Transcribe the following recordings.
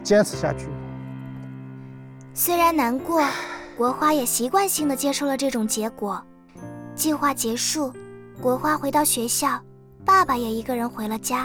坚持下去。 虽然难过，国花也习惯性地接受了这种结果。计划结束，国花回到学校，爸爸也一个人回了家。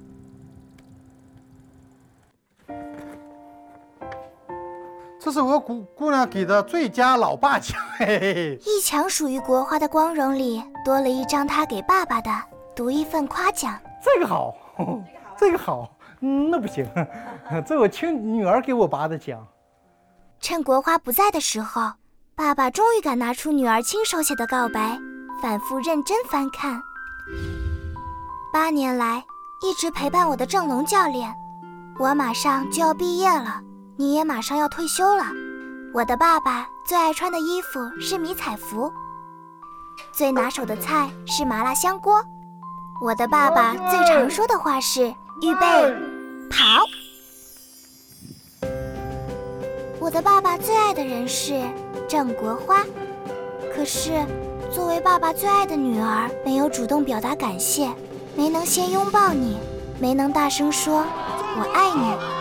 这是我姑娘给的最佳老爸奖，嘿嘿。 一墙属于国花的光荣里多了一张她给爸爸的独一份夸奖。 这个好，这个好，那不行，这我亲女儿给我爸的奖。 趁国花不在的时候，爸爸终于敢拿出女儿亲手写的告白，反复认真翻看。8年来一直陪伴我的郑龙教练，我马上就要毕业了，你也马上要退休了。我的爸爸最爱穿的衣服是迷彩服，最拿手的菜是麻辣香锅。我的爸爸最常说的话是预备跑。我的爸爸最爱的人是郑国花，可是作为爸爸最爱的女儿，没有主动表达感谢，没能先拥抱你，没能大声说我爱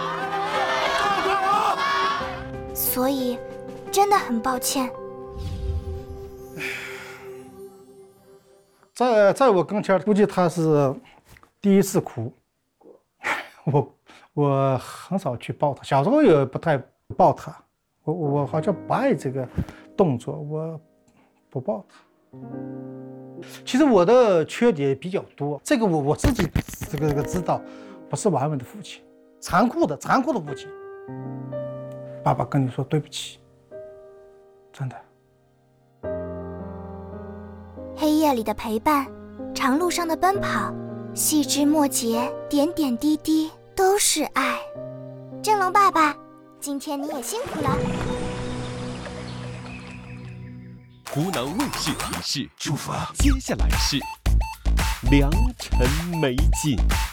你，所以真的很抱歉。 在我跟前，估计他是第一次哭。我很少去抱他，小时候也不太抱他，我好像不爱这个动作，我不抱他。其实我的缺点比较多，这个我自己这个知道，不是完美的父亲，残酷的父亲。爸爸跟你说对不起，真的。 黑夜里的陪伴，长路上的奔跑，细枝末节，点点滴滴都是爱。郑龙爸爸，今天你也辛苦了。 湖南卫视提示：出发，接下来是良辰美景。